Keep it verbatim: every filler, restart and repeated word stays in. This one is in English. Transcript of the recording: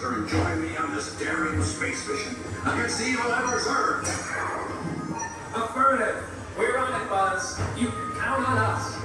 return and join me on this daring space mission against the evil Emperor's Earth. Affirmative. We're on it, Buzz. You can count on us.